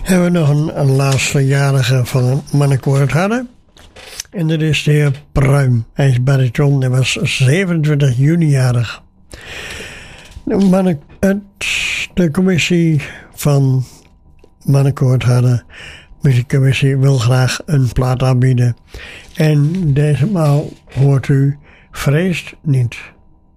Hebben we nog een laatstejarige van een mannenkoor hadden. En dat is de heer Pruim. Hij is bariton. Hij was 27 juni jarig. De commissie van mannenkoor hadden. De muziekcommissie wil graag een plaat aanbieden. En deze maal hoort u Vreest niet.